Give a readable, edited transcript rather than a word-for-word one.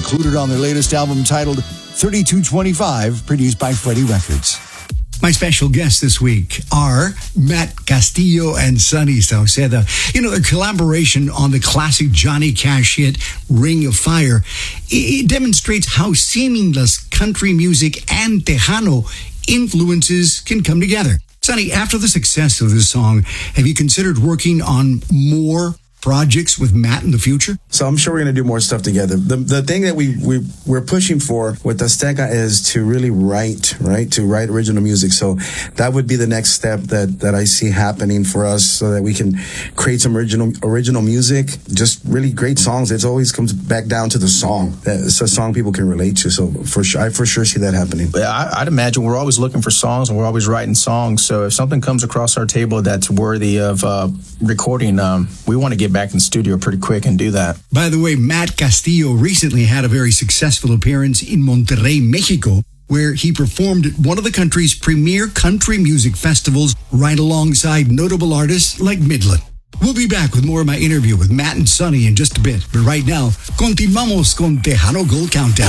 included on their latest album titled 3225, produced by Freddie Records. My special guests this week are Matt Castillo and Sonny Saucedo. You know, their collaboration on the classic Johnny Cash hit, Ring of Fire, it demonstrates how seamless country music and Tejano influences can come together. Sonny, after the success of this song, have you considered working on more projects with Matt in the future? So I'm sure we're going to do more stuff together. The thing that we're pushing for with Azteca is to really write original music. So that would be the next step that I see happening for us, so that we can create some original music, just really great songs. It always comes back down to the song. It's a song people can relate to. So I for sure see that happening. I'd imagine we're always looking for songs and we're always writing songs. So if something comes across our table that's worthy of recording, we want to get back in the studio pretty quick and do that. By the way, Matt Castillo recently had a very successful appearance in Monterrey, Mexico, where he performed at one of the country's premier country music festivals right alongside notable artists like Midland. We'll be back with more of my interview with Matt and Sonny in just a bit. But right now, continuamos con Tejano Gold Countdown.